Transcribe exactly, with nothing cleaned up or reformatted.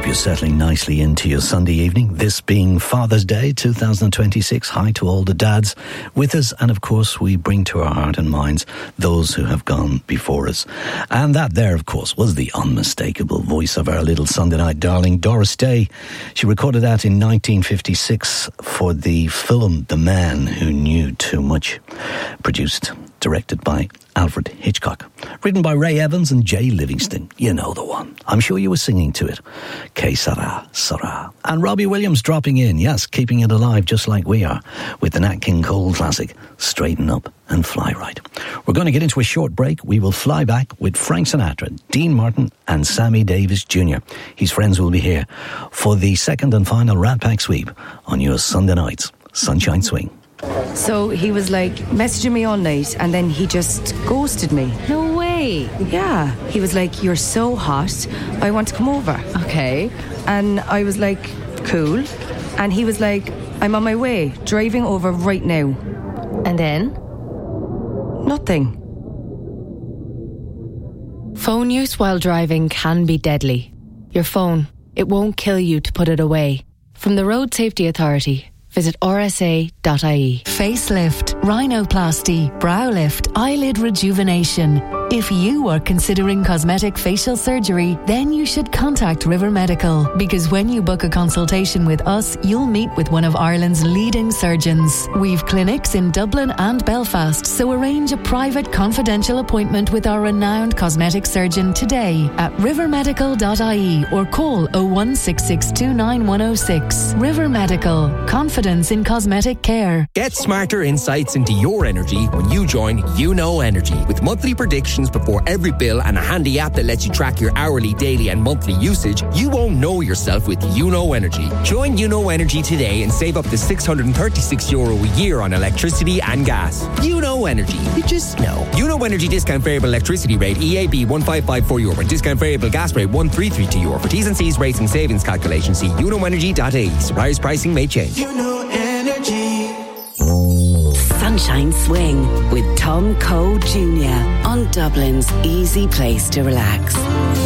you're settling nicely into your Sunday evening, this being Father's Day two thousand twenty-six. Hi to all the dads with us, and of course we bring to our heart and minds those who have gone before us. And that there, of course, was the unmistakable voice of our little Sunday night darling, Doris Day. She recorded that in nineteen fifty-six for the film The Man Who Knew Too Much, produced, directed by Alfred Hitchcock, written by Ray Evans and Jay Livingston. You know the one. I'm sure you were singing to it. Que sera, sera. And Robbie Williams dropping in, yes, keeping it alive just like we are, with the Nat King Cole classic, Straighten Up and Fly Right. We're going to get into a short break. We will fly back with Frank Sinatra, Dean Martin and Sammy Davis Junior His friends will be here for the second and final Rat Pack sweep on your Sunday night's Sunshine Swing. So he was like messaging me all night and then he just ghosted me. No way. Yeah. He was like, you're so hot, I want to come over. Okay. And I was like, cool. And he was like, I'm on my way, driving over right now. And then? Nothing. Phone use while driving can be deadly. Your phone, it won't kill you to put it away. From the Road Safety Authority, visit r s a dot i e. Facelift, rhinoplasty, brow lift, eyelid rejuvenation. If you are considering cosmetic facial surgery, then you should contact River Medical, because when you book a consultation with us, you'll meet with one of Ireland's leading surgeons. We've clinics in Dublin and Belfast, so arrange a private confidential appointment with our renowned cosmetic surgeon today at river medical dot i e or call oh one six six two nine one oh six. River Medical, confidence in cosmetic care. Get smarter insights into your energy when you join You Know Energy, with monthly predictions before every bill and a handy app that lets you track your hourly, daily and monthly usage. You won't know yourself with You Know Energy. Join You Know Energy today and save up to six hundred thirty-six euro a year on electricity and gas. You Know Energy. You just know. You Know Energy discount variable electricity rate E A B one five five four euro and discount variable gas rate one three three two euro. For T's and C's rates and savings calculations, see you know energy dot I E. Suppliers pricing may change. You Know Energy. Sunshine Swing with Tom Cole Junior on Dublin's easy place to relax.